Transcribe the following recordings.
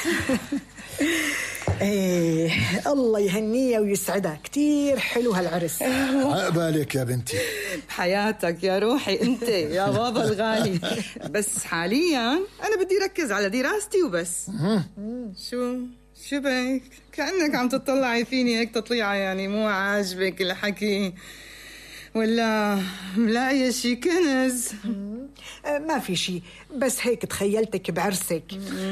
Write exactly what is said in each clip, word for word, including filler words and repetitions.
ايه الله يهنيها ويسعدها، كتير حلو هالعرس. عقبالك يا بنتي. حياتك يا روحي انت يا بابا الغالي. بس حاليا انا بدي ركز على دراستي وبس. شو شو بك؟ كأنك عم تطلعي فيني هيك تطليعة، يعني مو عاجبك الحكي ولا ملاقية شي كنز؟ ما في شي، بس هيك تخيلتك بعرسك.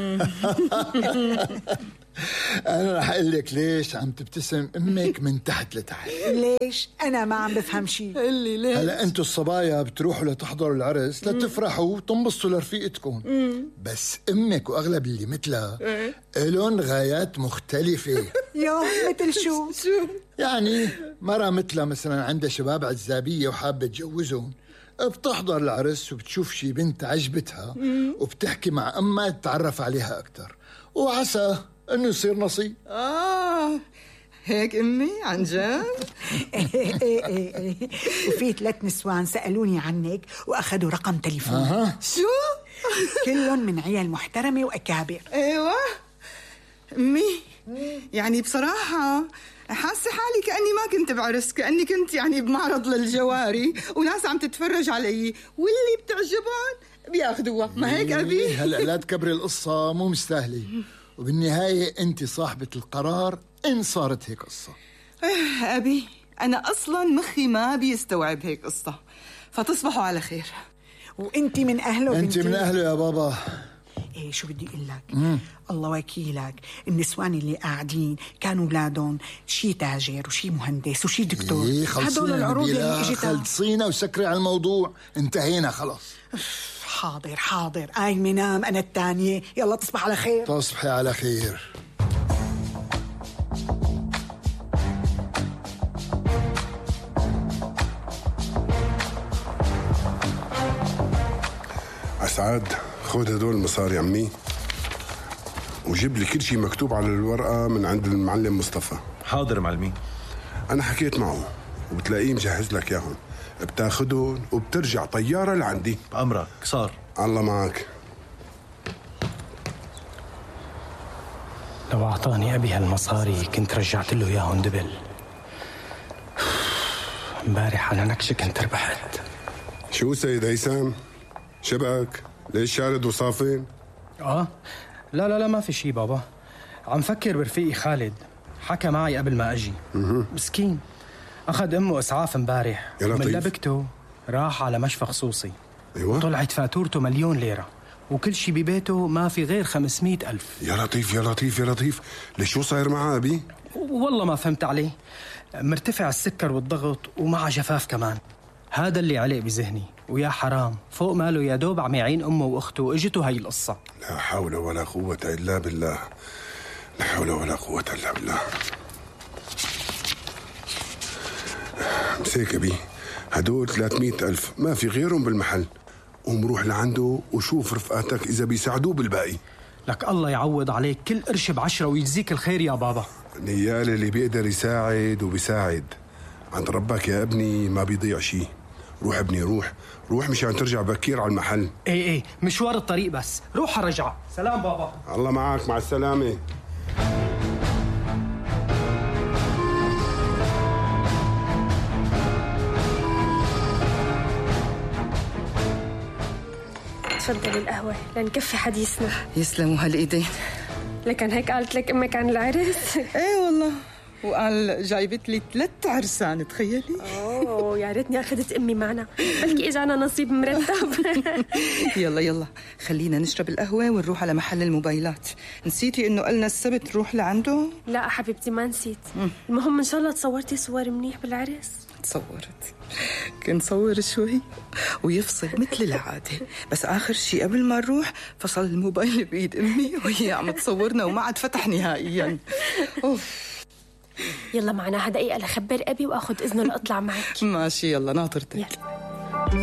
أنا رح أقول لك ليش عم تبتسم أمك من تحت لتحت. ليش؟ أنا ما عم بفهم شي. قلي ليش؟ هلا أنتوا الصبايا بتروحوا لتحضروا العرس لتفرحوا وتنبسطوا لرفيقتكم، بس أمك وأغلب اللي مثلها إلهم غايات مختلفة. يوه مثل شو؟ شو؟ يعني مرة مثلها مثلا عندها شباب عزابية وحابة تجوزهم، بتحضر العرس وبتشوف شي بنت عجبتها وبتحكي مع أمها تتعرف عليها أكتر، وعسى انه يصير نصيب. اه هيك امي عن جد؟ ايه ايه ايه. وفي ثلاث نسوان سألوني عنك واخذوا رقم تليفون. أه. شو؟ كلهم من عيال محترمة واكابر. ايوه امي، يعني بصراحة حاسة حالي كأني ما كنت بعرس، كأني كنت يعني بمعرض للجواري وناس عم تتفرج علي واللي بتعجبهم بياخدوها، ما هيك أبي؟ هلا لا تكبري القصة، مو مستاهلة، وبالنهاية أنت صاحبة القرار إن صارت هيك قصة. أبي أنا أصلا مخي ما بيستوعب هيك قصة، فتصبحوا على خير. وأنت من أهله؟ أنت من أهله يا بابا. ايه شو بدي اقول لك، الله وكيلك، النسوان اللي قاعدين كانوا اولادهم شي تاجر وشي مهندس وشي دكتور. إيه هدول العروض اللي اجتها. خلصينا وسكري على الموضوع، انتهينا خلاص. حاضر حاضر، اي منام انا الثانية، يلا تصبح على خير. تصبحي على خير. أسعد، خذ هدول المصاري عمي وجيب لي كل شيء مكتوب على الورقة من عند المعلم مصطفى. حاضر معلمي. أنا حكيت معه وبتلاقيه مجهز لك ياهم، بتاخدهم وبترجع طيارة لعندي. بأمرك صار. الله معك. لو أعطاني أبي هالمصاري كنت رجعت له إياهم دبل. امبارح على نكشة كنت ربحت. شو سيد هيثم؟ شبك؟ ليش شارد وصافن؟ آه لا لا لا ما في شي بابا، عم فكر برفيقي خالد، حكى معي قبل ما أجي. مسكين أخذ أمه إسعاف امبارح من لبكته راح على مشفى خصوصي. أيوة؟ طلعت فاتورته مليون ليرة وكل شي ببيته ما في غير خمسمية ألف. يا لطيف يا لطيف يا لطيف، ليش شو صاير معاه أبي؟ والله ما فهمت عليه، مرتفع السكر والضغط ومع جفاف كمان، هذا اللي علق بذهني. ويا حرام فوق ماله يا دوب عم يعين أمه وأخته وإجته هاي القصة. لا حول ولا قوة إلا بالله، لا حول ولا قوة إلا بالله. مسيك أبي، هدول ثلاثمية ألف ما في غيرهم بالمحل، ومروح لعنده وشوف رفقاتك إذا بيساعدوه بالباقي. لك الله يعوض عليك كل قرش بعشرة ويجزيك الخير يا بابا. نيال اللي بيقدر يساعد وبيساعد عند ربك يا ابني، ما بيضيع شي. روح ابني روح روح مشان ترجع بكير على المحل. ايه ايه مشوار الطريق بس، روح رجع. سلام بابا. الله معك، مع السلامة. تفضل القهوة لنكفي حديثنا. يسلموا هالإيدين. لكن هيك قالت لك أمك عن العرس؟ ايه والله، وقال جايبت لي ثلاث عرسان، تخيلي. اوه يا ريتني اخذت امي معنا، بلكي اجانا نصيب مرتب. يلا يلا خلينا نشرب القهوه ونروح على محل الموبايلات. نسيتي انه قلنا السبت نروح لعنده؟ لا حبيبتي ما نسيت. المهم ان شاء الله تصورتي صور منيح بالعرس. تصورت، كنت صور شوي ويفصل مثل العاده، بس اخر شيء قبل ما نروح فصل الموبايل بايد امي وهي عم تصورنا وما عاد فتح نهائيا. اوف. يلا معنا دقيقة لخبر أبي وأخذ إذنه لأطلع معك. ماشي يلا ناطرتك.